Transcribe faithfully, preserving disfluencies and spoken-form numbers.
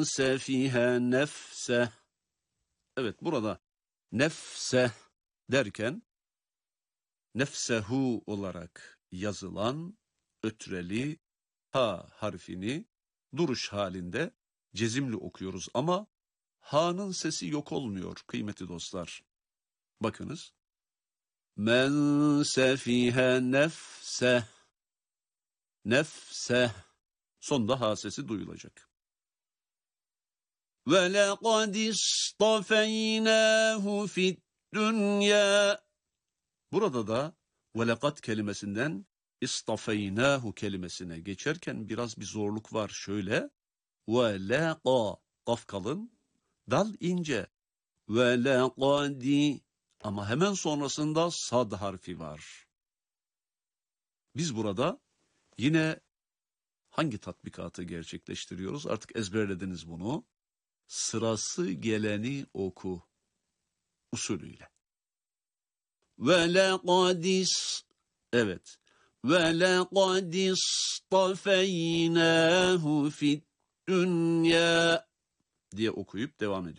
sefihe nefse. Evet, burada nefse derken nefsehu olarak yazılan ötreli ha harfini duruş halinde cezimli okuyoruz ama ha'nın sesi yok olmuyor kıymetli dostlar. Bakınız. Men sefihe nefse. Nefse. Sonda ha sesi duyulacak. Ve lekad istafeynâhu fid dünya. Burada da ve lekad kelimesinden istafeynâhu kelimesine geçerken biraz bir zorluk var. Şöyle. Ve leqa. Kaf kalın. Dal ince. Ve lekadi. Ama hemen sonrasında sad harfi var. Biz burada yine hangi tatbikatı gerçekleştiriyoruz? Artık ezberlediniz bunu. Sırası geleni oku usulüyle. Ve lekadis. Evet. Ve lekadis tafeynâhu fid dünya diye okuyup devam ediyoruz.